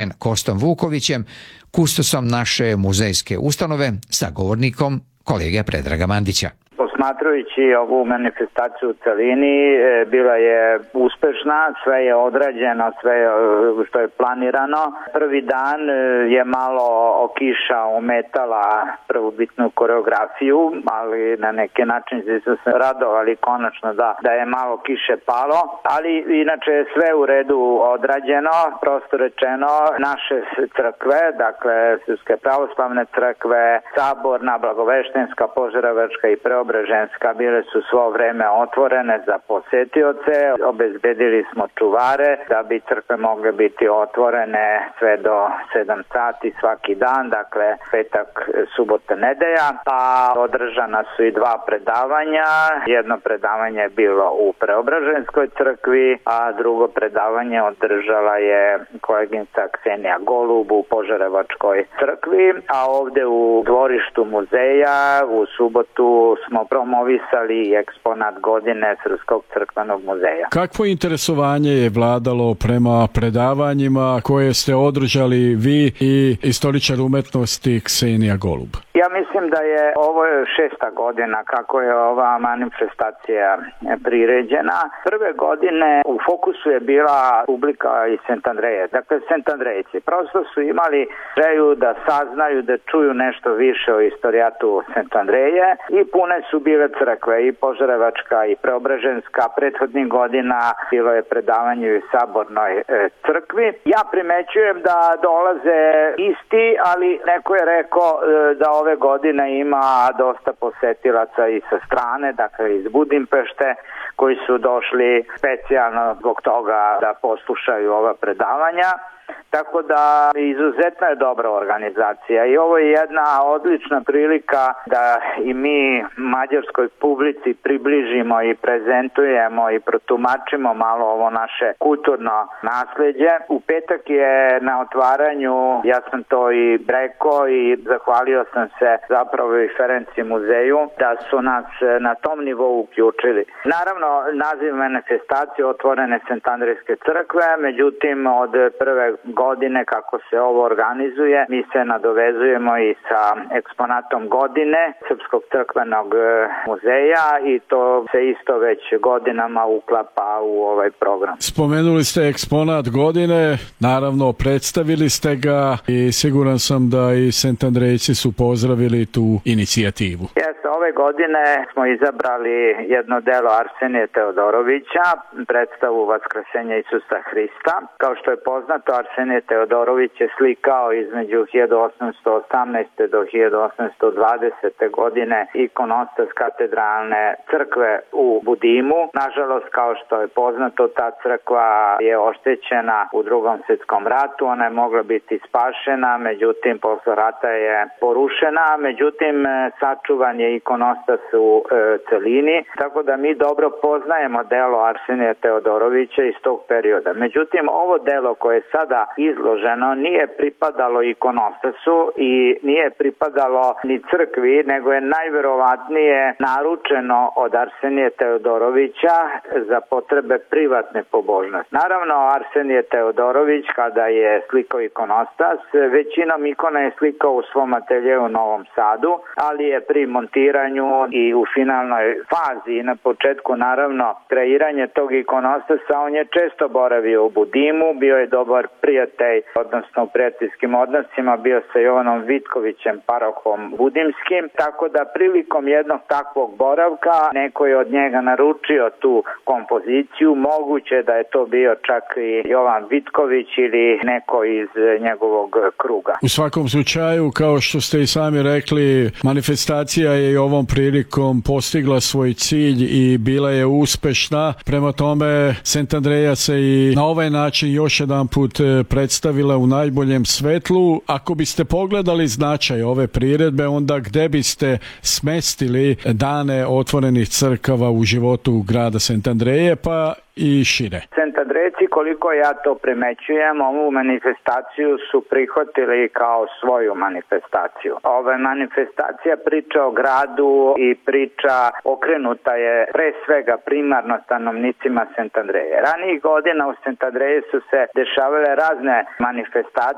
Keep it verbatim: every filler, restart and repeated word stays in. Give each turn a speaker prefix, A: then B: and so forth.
A: predvođen Kostom Vukovićem, kustosom naše muzejske ustanove, sagovornikom kolege Predraga Mandića.
B: Posmatrajući ovu manifestaciju u celini, bila je uspešna, sve je odrađeno, sve je, što je planirano. Prvi dan je malo kiša ometala prvobitnu koreografiju, ali na neki način su se radovali konačno da, da je malo kiše palo, ali inače je sve u redu odrađeno, prosto rečeno, naše crkve, dakle Srpske pravoslavne crkve, Saborna, Blagoveštenska, Požarevačka i Preobraženska ženska bile su svo vreme otvorene za posetioce, obezbedili smo čuvare da bi crkve mogle biti otvorene sve do sedam sati svaki dan, dakle petak, subota, nedelja, a održana su i dva predavanja. Jedno predavanje je bilo u Preobraženskoj crkvi, a drugo predavanje održala je koleginica Ksenija Golub u Požarevačkoj crkvi, a ovde u dvorištu muzeja u subotu smo promovisali eksponat godine Srpskog crkvenog muzeja.
C: Kakvo interesovanje je vladalo prema predavanjima koje ste održali vi i istoričar umetnosti Ksenija Golub?
B: Ja mislim da je ovo šesta godina kako je ova manifestacija priređena. Prve godine u fokusu je bila publika iz Sentandreje. Dakle, Sentandrejci prosto su imali želju da saznaju, da čuju nešto više o istorijatu Sentandreje i pune su bile crkve, i Požarevačka i Preobraženska. Prethodnih godina bilo je predavanje u Sabornoj e, crkvi. Ja primećujem da dolaze isti, ali neko je rekao e, da ove godine ima dosta posetilaca i sa strane, dakle iz Budimpešte, koji su došli specijalno zbog toga da poslušaju ova predavanja. Tako da izuzetno je dobra organizacija i ovo je jedna odlična prilika da i mi mađarskoj publici približimo i prezentujemo i protumačimo malo ovo naše kulturno nasleđe. U petak je na otvaranju, ja sam to i rekao i zahvalio sam se zapravo i Ferenci muzeju da su nas na tom nivou uključili. Naravno, naziv manifestacije Otvorene Sentandrejske crkve, međutim od prve godine kako se ovo organizuje, mi se nadovezujemo i sa eksponatom godine Srpskog crkvenog muzeja i to se isto već godinama uklapa u ovaj program.
C: Spomenuli ste eksponat godine, naravno predstavili ste ga i siguran sam da i Sentandrejci su pozdravili tu inicijativu.
B: Jeste, ove godine smo izabrali jedno delo Arsenija Teodorovića, predstavu Vaskrsenja Isusa Hrista. Kao što je poznato, Arsenije Teodorović je slikao između hiljadu osamsto osamnaeste. do hiljadu osamsto dvadesete. godine ikonostas katedralne crkve u Budimu. Nažalost, kao što je poznato, ta crkva je oštećena u Drugom svjetskom ratu, ona je mogla biti spašena, međutim posle rata je porušena, međutim sačuvan je ikonostas u e, celini, tako da mi dobro poznajemo delo Arsenija Teodorovića iz tog perioda. Međutim, ovo delo koje je sada izloženo nije pripadalo ikonostasu i nije pripadalo ni crkvi, nego je najverovatnije naručeno od Arsenija Teodorovića za potrebe privatne pobožnosti. Naravno, Arsenije Teodorović kada je slikao ikonostas, većinom ikona je slikao u svom ateljeu u Novom Sadu, ali je pri montiranju i u finalnoj fazi i na početku naravno kreiranje tog ikonostasa, on je često boravio u Budimu, bio je dobar prijatelj, odnosno u prijateljskim odnosima, bio sa Jovanom Vitkovićem, parohom budimskim, tako da prilikom jednog takvog boravka neko je od njega naručio tu kompoziciju, moguće da je to bio čak i Jovan Vitković ili neko iz njegovog kruga.
C: U svakom slučaju, kao što ste i sami rekli, manifestacija je i ovom prilikom postigla svoj cilj i bila je uspešna. Prema tome, Sentandreja se i na ovaj način još jedan put predstavila u najboljem svetlu. Ako biste pogledali značaj ove priredbe, onda gde biste smestili dane otvorenih crkava u životu grada Sentandreje, pa i šire?
B: Sentandrejci, koliko ja to primećujem, ovu manifestaciju su prihvatili kao svoju manifestaciju. Ova manifestacija priča o gradu i priča okrenuta je pre svega primarno stanovnicima Sentandreje. Ranijih godina u Sentandreji su se dešavale razne manifestacije